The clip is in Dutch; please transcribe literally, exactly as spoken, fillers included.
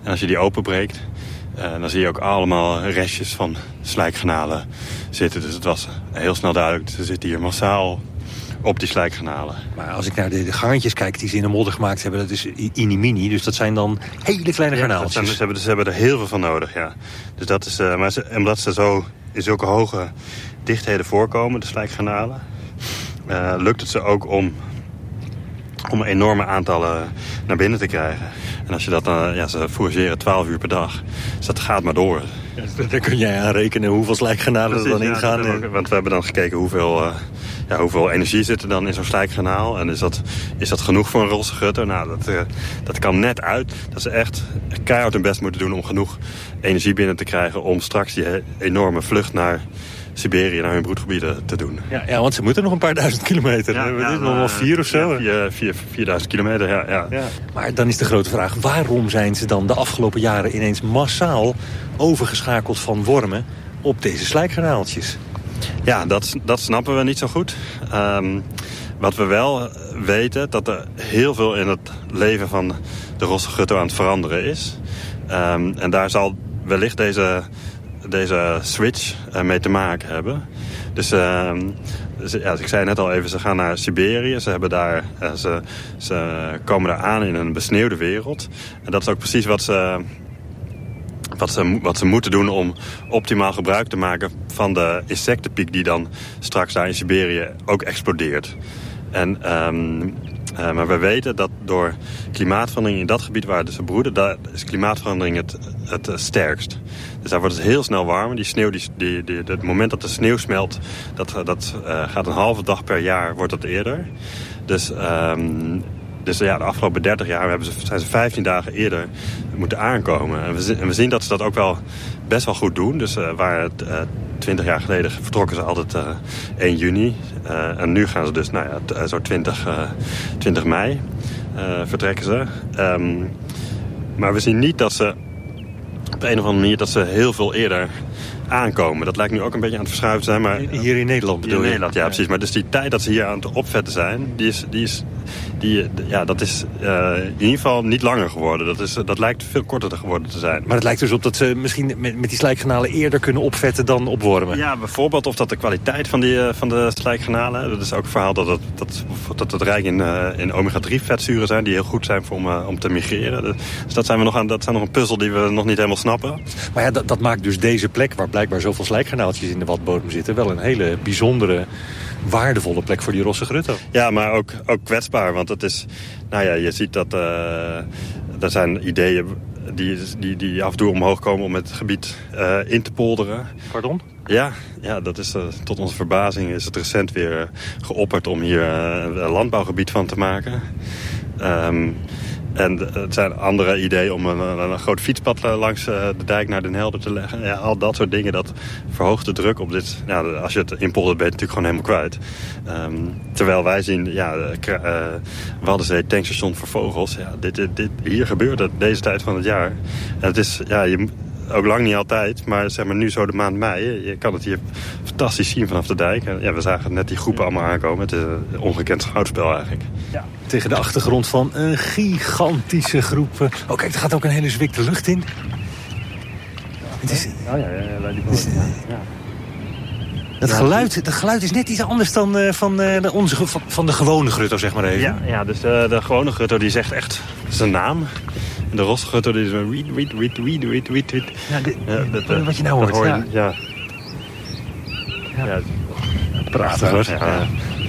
En als je die openbreekt, uh, dan zie je ook allemaal restjes van slijkgranalen zitten. Dus het was heel snel duidelijk, ze zitten hier massaal op die slijkgranalen. Maar als ik naar de, de gangetjes kijk die ze in de modder gemaakt hebben, dat is inimini. Dus dat zijn dan hele kleine ja, granaaltjes. Zijn, ze, hebben, ze hebben er heel veel van nodig, ja. Dus dat is, uh, maar ze, omdat ze zo in zulke hoge dichtheden voorkomen, de slijkgranalen, uh, lukt het ze ook om, om enorme aantallen naar binnen te krijgen. En als je dat dan, ja, ze fourageren twaalf uur per dag. Dus dat gaat maar door. Ja, daar kun jij aan rekenen hoeveel slijkgranalen er dan ja, ingaan. Ook, want we hebben dan gekeken hoeveel, uh, ja, hoeveel energie zit er dan in zo'n slijkgranaal. En is dat, is dat genoeg voor een rosse gutter? Nou, dat, uh, dat kan net uit. Dat ze echt keihard hun best moeten doen om genoeg energie binnen te krijgen om straks die enorme vlucht naar Siberië, naar hun broedgebieden te doen. Ja, ja, want ze moeten nog een paar duizend kilometer. Ja, hebben ja, dit nog wel vier of zo? Ja, vier, vier, vierduizend kilometer, ja, ja. ja. Maar dan is de grote vraag, waarom zijn ze dan de afgelopen jaren ineens massaal overgeschakeld van wormen op deze slijkgranaaltjes? Ja, dat, dat snappen we niet zo goed. Um, wat we wel weten, dat er heel veel in het leven van de rosse gutter aan het veranderen is. Um, en daar zal wellicht deze, deze switch uh, mee te maken hebben. Dus, uh, dus ja, ik zei net al even, ze gaan naar Siberië. Ze, hebben daar, uh, ze, ze komen daar aan in een besneeuwde wereld. En dat is ook precies wat ze... Wat ze, wat ze moeten doen om optimaal gebruik te maken van de insectenpiek die dan straks daar in Siberië ook explodeert. En, um, uh, maar we weten dat door klimaatverandering in dat gebied waar ze broeden, daar is klimaatverandering het, het sterkst. Dus daar wordt het heel snel warmer. Die sneeuw, die, die, die, het moment dat de sneeuw smelt, dat, dat uh, gaat een halve dag per jaar, wordt dat eerder. Dus... Um, Dus ja, de afgelopen dertig jaar hebben ze, zijn ze vijftien dagen eerder moeten aankomen. En we, en we zien dat ze dat ook wel best wel goed doen. Dus uh, waar het uh, twintig jaar geleden vertrokken ze altijd uh, één juni. Uh, en nu gaan ze dus, nou ja, t, uh, zo twintig, uh, twintig mei uh, vertrekken ze. Um, maar we zien niet dat ze op een of andere manier dat ze heel veel eerder aankomen. Dat lijkt nu ook een beetje aan het verschuiven zijn. Maar, hier in Nederland bedoel in je? Nederland, ja, precies. Maar dus die tijd dat ze hier aan het opvetten zijn, die is, die is, die, ja, dat is uh, in ieder geval niet langer geworden. Dat, is, dat lijkt veel korter geworden te zijn. Maar het lijkt dus op dat ze misschien met, met die slijkgranalen eerder kunnen opvetten dan opwormen. Ja, bijvoorbeeld of dat de kwaliteit van, die, uh, van de slijkgranalen. Dat is ook een verhaal dat het, dat, dat het rijk in, uh, in omega drie vetzuren zijn die heel goed zijn voor om, uh, om te migreren. Dus dat zijn we nog aan, dat zijn nog een puzzel die we nog niet helemaal snappen. Maar ja, dat, dat maakt dus deze plek waar blijkbaar zoveel slijkgranaaltjes in de watbodem zitten wel een hele bijzondere, waardevolle plek voor die rosse grutter. Ja, maar ook, ook kwetsbaar, want het is, nou ja, je ziet dat uh, er zijn ideeën die, die, die af en toe omhoog komen om het gebied uh, in te polderen. Pardon? Ja, ja, dat is uh, tot onze verbazing is het recent weer uh, geopperd om hier uh, een landbouwgebied van te maken. Um, En het zijn andere ideeën om een, een, een groot fietspad langs de dijk naar Den Helder te leggen. Ja, al dat soort dingen, dat verhoogt de druk op dit. Ja, als je het inpoldert ben je het natuurlijk gewoon helemaal kwijt. Um, terwijl wij zien, ja, uh, Waddenzee tankstation voor vogels. Ja, dit, dit, dit, hier gebeurt het deze tijd van het jaar. En het is, ja, je, ook lang niet altijd, maar zeg maar nu zo de maand mei. Je kan het hier fantastisch zien vanaf de dijk. En ja, we zagen net die groepen allemaal aankomen. Het is een ongekend schouwspel eigenlijk. Ja. Tegen de achtergrond van een gigantische groep. Oh kijk, er gaat ook een hele zwik de lucht in. Het is... Oh ja, ja, ja, bij die het is... ja. Ja. Dat, geluid, dat geluid is net iets anders dan uh, van, uh, de onze, van, van de gewone grutto, zeg maar even. Ja, ja, dus uh, de gewone grutto die zegt echt zijn naam. En de rosse grutto die is een reet, reet, reet, reet, reet, reet, reet. Ja, dit, ja, dat, uh, wat je nou hoort. hoor je, ja. ja. Ja. Ja. Prachtig hoor. Ja. Ja.